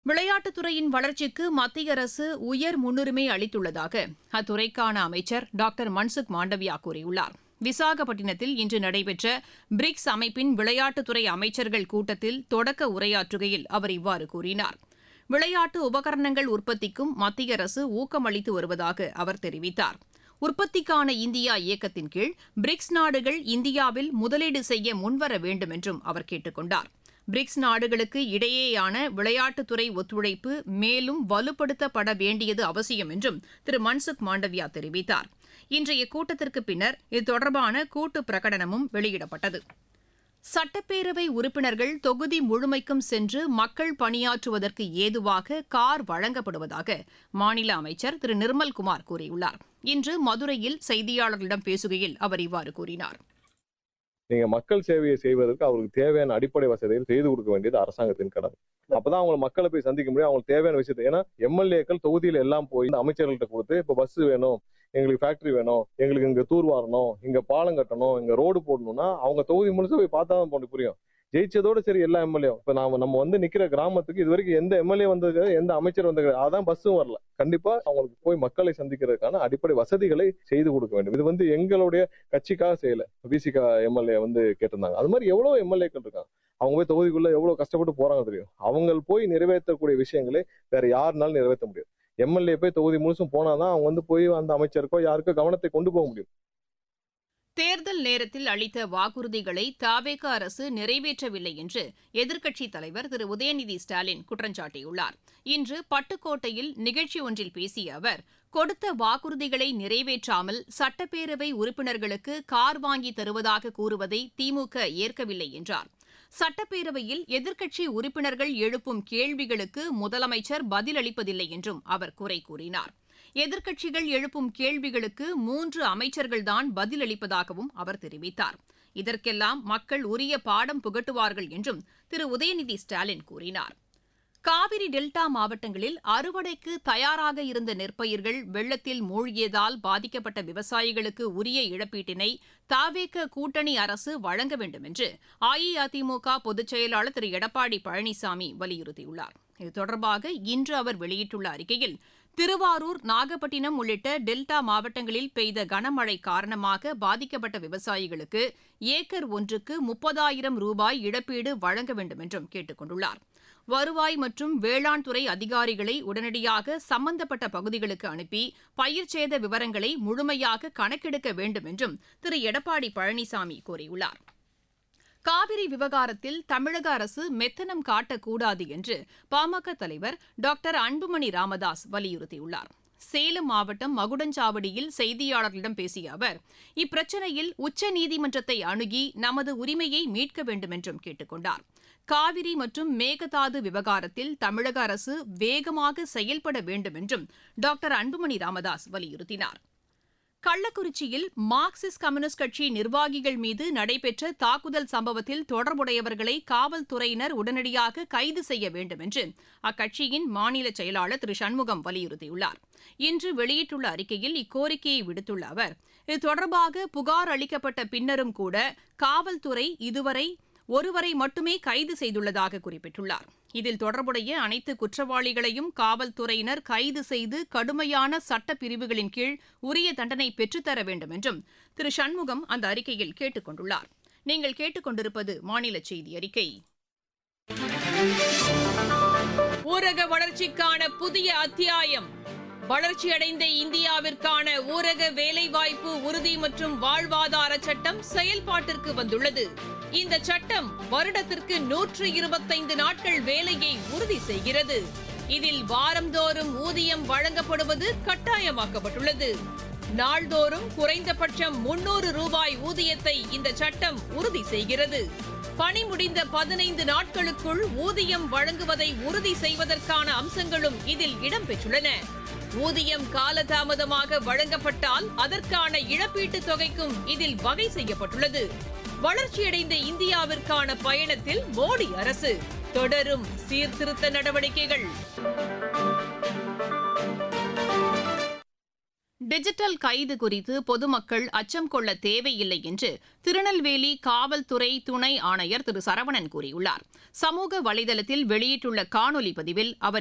விளையாட்டுத்துறையின் வளர்ச்சிக்கு மத்திய அரசு உயர் முன்னுரிமை அளித்துள்ளதாக அத்துறைக்கான அமைச்சர் டாக்டர் மன்சுக் மாண்டவியா கூறியுள்ளார். விசாகப்பட்டினத்தில் இன்று நடைபெற்ற பிரிக்ஸ் அமைப்பின் விளையாட்டுத்துறை அமைச்சர்கள் கூட்டத்தில் தொடக்க உரையாற்றுகையில் அவர் இவ்வாறு கூறினார். விளையாட்டு உபகரணங்கள் உற்பத்திக்கும் மத்திய அரசு ஊக்கமளித்து வருவதாக அவர் தெரிவித்தார். உற்பத்திக்கான இந்தியா இயக்கத்தின் கீழ் பிரிக்ஸ் நாடுகள் இந்தியாவில் முதலீடு செய்ய முன்வர வேண்டும் என்றும் அவர் கேட்டுக் கொண்டார். பிரிக்ஸ் நாடுகளுக்கு இடையேயான விளையாட்டுத்துறை ஒத்துழைப்பு மேலும் வலுப்படுத்தப்பட வேண்டியது அவசியம் என்றும் திரு மன்சுக் மாண்டவியா தெரிவித்தார். இன்றைய கூட்டத்திற்கு பின்னர் இது தொடர்பான கூட்டு பிரகடனமும் வெளியிடப்பட்டது. சட்டப்பேரவை உறுப்பினர்கள் தொகுதி முழுமைக்கும் சென்று மக்கள் பணியாற்றுவதற்கு ஏதுவாக கார் வழங்கப்படுவதாக மாநில அமைச்சர் திரு நிர்மல்குமார் கூறியுள்ளார். இன்று மதுரையில் செய்தியாளர்களிடம் பேசுகையில் அவர் இவ்வாறு கூறினார். நீங்க மக்கள் சேவையை செய்வதற்கு அவங்களுக்கு தேவையான அடிப்படை வசதிகள் செய்து கொடுக்க வேண்டியது அரசாங்கத்தின் கடமை. அப்பதான் அவங்க மக்களை போய் சந்திக்க முடியும். அவங்களுக்கு தேவையான விஷயத்தை, ஏன்னா எம்எல்ஏக்கள் தொகுதியில எல்லாம் போய் அமைச்சர்கள்ட்ட கொடுத்து இப்ப பஸ் வேணும், எங்களுக்கு ஃபேக்டரி வேணும், எங்களுக்கு இங்க தூர் வாரணும், இங்க பாலம் கட்டணும், இங்க ரோடு போடணும்னா அவங்க தொகுதி முழுசா போய் பார்த்தா தான் போட்டு புரியும். ஜெயிச்சதோட சரி எல்லா எம்எல்ஏ இப்ப நம்ம வந்து நிக்கிற கிராமத்துக்கு இது வரைக்கும் எந்த எம்எல்ஏ வந்தது, எந்த அமைச்சர் வந்தது, அதான் பஸ்ஸும் வரல. கண்டிப்பா அவங்களுக்கு போய் மக்களை சந்திக்கிறதுக்கான அடிப்படை வசதிகளை செய்து கொடுக்க வேண்டும். இது வந்து எங்களுடைய கட்சிக்காக செய்யல, பிசிகா எம்எல்ஏ வந்து கேட்டிருந்தாங்க. அது மாதிரி எவ்வளவு எம்எல்ஏக்கள் இருக்காங்க, அவங்க போய் தொகுதிக்குள்ள எவ்வளவு கஷ்டப்பட்டு போறாங்க தெரியும். அவங்க போய் நிறைவேற்றக்கூடிய விஷயங்களை வேற யாருனாலும் நிறைவேற்ற முடியாது. எம்எல்ஏ போய் தொகுதி முழுசும் போனாதான் அவங்க வந்து போய் அந்த அமைச்சருக்கோ யாருக்கோ கவனத்தை கொண்டு போக முடியும். தேர்தல் நேரத்தில் அளித்த வாக்குறுதிகளை தவேக அரசு நிறைவேற்றவில்லை என்று எதிர்க்கட்சித் தலைவர் திரு உதயநிதி ஸ்டாலின் குற்றம் சாட்டியுள்ளார். இன்று பட்டுக்கோட்டையில் நிகழ்ச்சி ஒன்றில் பேசிய அவர், கொடுத்த வாக்குறுதிகளை நிறைவேற்றாமல் சட்டப்பேரவை உறுப்பினர்களுக்கு கார் வாங்கி தருவதாக கூறுவதை திமுக ஏற்கவில்லை என்றார். சட்டப்பேரவையில் எதிர்க்கட்சி உறுப்பினர்கள் எழுப்பும் கேள்விகளுக்கு முதலமைச்சர் பதிலளிப்பதில்லை என்றும் அவர் குறை கூறினார். எதிர்க்கட்சிகள் எழுப்பும் கேள்விகளுக்கு 3 அமைச்சர்கள்தான் பதிலளிப்பதாகவும் அவர் தெரிவித்தார். இதற்கெல்லாம் மக்கள் உரிய பாடம் புகட்டுவார்கள் என்றும் திரு உதயநிதி ஸ்டாலின் கூறினார். காவிரி டெல்டா மாவட்டங்களில் அறுவடைக்கு தயாராக இருந்த நெற்பயிர்கள் வெள்ளத்தில் மூழ்கியதால் பாதிக்கப்பட்ட விவசாயிகளுக்கு உரிய இழப்பீட்டினை தவேக கூட்டணி அரசு வழங்க வேண்டும் என்று அஇஅதிமுக பொதுச் செயலாளர் திரு எடப்பாடி பழனிசாமி வலியுறுத்தியுள்ளார். இது தொடர்பாக இன்று அவர் வெளியிட்டுள்ள அறிக்கையில், திருவாரூர், நாகப்பட்டினம் உள்ளிட்ட டெல்டா மாவட்டங்களில் பெய்த கனமழை காரணமாக பாதிக்கப்பட்ட விவசாயிகளுக்கு ஏக்கர் ஒன்றுக்கு 30,000 ரூபாய் இழப்பீடு வழங்க வேண்டும் என்றும் கேட்டுக் கொண்டுள்ளார். வருவாய் மற்றும் வேளாண் துறை அதிகாரிகளை உடனடியாக சம்பந்தப்பட்ட பகுதிகளுக்கு அனுப்பி பயிர்ச்சேத விவரங்களை முழுமையாக கணக்கெடுக்க வேண்டும் என்றும் திரு எடப்பாடி பழனிசாமி கூறியுள்ளார். காவிரி விவகாரத்தில் தமிழக அரசு மெத்தனம் காட்டக்கூடாது என்று பாமக தலைவர் டாக்டர் அன்புமணி ராமதாஸ் வலியுறுத்தியுள்ளார். சேலம் மாவட்டம் மகுடஞ்சாவடியில் செய்தியாளர்களிடம் பேசிய அவர், இப்பிரச்சினையில் உச்சநீதிமன்றத்தை அணுகி நமது உரிமையை மீட்க வேண்டும் என்றும் கேட்டுக் கொண்டார். காவிரி மற்றும் மேகதாது விவகாரத்தில் தமிழக அரசு வேகமாக செயல்பட வேண்டும் என்றும் டாக்டர் அன்புமணி ராமதாஸ் வலியுறுத்தினார். கள்ளக்குறிச்சியில் மார்க்சிஸ்ட் கம்யூனிஸ்ட் கட்சி நிர்வாகிகள் மீது நடைபெற்ற தாக்குதல் சம்பவத்தில் தொடர்புடையவர்களை காவல்துறையினர் உடனடியாக கைது செய்ய வேண்டும் என்று அக்கட்சியின் மாநில செயலாளர் திரு சண்முகம் வலியுறுத்தியுள்ளார். இன்று வெளியிட்டுள்ள அறிக்கையில் இக்கோரிக்கையை விடுத்துள்ள அவர், இது தொடர்பாக புகார் அளிக்கப்பட்ட பின்னரும் கூட காவல்துறை இதுவரை ஒருவரை மட்டுமே கைது செய்துள்ளதாக குறிப்பிட்டுள்ளார். இதில் தொடர்புடைய அனைத்து குற்றவாளிகளையும் காவல்துறையினர் கைது செய்து கடுமையான சட்ட பிரிவுகளின் கீழ் உரிய தண்டனை பெற்றுத்தர வேண்டும் என்றும் திரு சண்முகம் அந்த அறிக்கையில் கேட்டுக் கொண்டுள்ளார். நீங்கள் கேட்டுக்கொண்டிருப்பது மாநில செய்தி அறிக்கை. ஊரக வளர்ச்சிக்கான புதிய அத்தியாயம். வளர்ச்சியடைந்த இந்தியாவிற்கான ஊரக வேலைவாய்ப்பு உறுதி மற்றும் வாழ்வாதார சட்டம் செயல்பாட்டிற்கு வந்துள்ளது. இந்த சட்டம் வருடத்திற்கு 125 நாட்கள் வேலையை உறுதி செய்கிறது. இதில் வாரந்தோறும் ஊதியம் வழங்கப்படுவது கட்டாயமாக்கப்பட்டுள்ளது. நாள்தோறும் குறைந்தபட்சம் 300 ரூபாய் ஊதியத்தை இந்த சட்டம் உறுதி செய்கிறது. பணி முடிந்த 15 நாட்களுக்குள் ஊதியம் வழங்குவதை உறுதி செய்வதற்கான அம்சங்களும் இதில் இடம்பெற்றுள்ளன. ஊதியம் காலதாமதமாக வழங்கப்பட்டால் அதற்கான இழப்பீட்டுத் தொகைக்கும் இதில் வகை செய்யப்பட்டுள்ளது. வளர்ச்சியடைந்த இந்தியாவிற்கான பயணத்தில் மோடி அரசு தொடரும் சீர்திருத்த நடவடிக்கைகள். டிஜிட்டல் கைது குறித்து பொதுமக்கள் அச்சம் கொள்ள தேவையில்லை என்று திருநெல்வேலி காவல்துறை துணை ஆணையர் திரு சரவணன் கூறியுள்ளார். சமூக வலைதளத்தில் வெளியிட்டுள்ள காணொலி பதிவில் அவர்